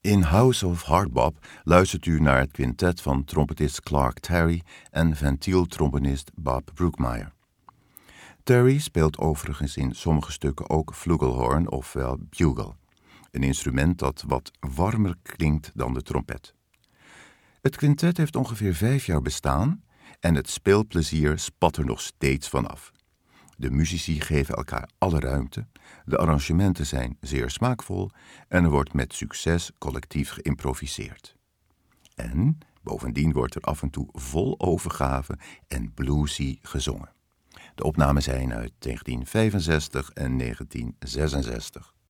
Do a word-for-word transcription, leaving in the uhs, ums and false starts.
In House of Hardbop luistert u naar het quintet van trompetist Clark Terry en ventieltrombonist Bob Brookmeyer. Terry speelt overigens in sommige stukken ook flugelhorn, ofwel bugle, een instrument dat wat warmer klinkt dan de trompet. Het quintet heeft ongeveer vijf jaar bestaan en het speelplezier spat er nog steeds vanaf. De muzici geven elkaar alle ruimte, de arrangementen zijn zeer smaakvol en er wordt met succes collectief geïmproviseerd. En bovendien wordt er af en toe vol overgave en bluesy gezongen. De opnamen zijn uit negentien vijfenzestig en negentien zesenzestig.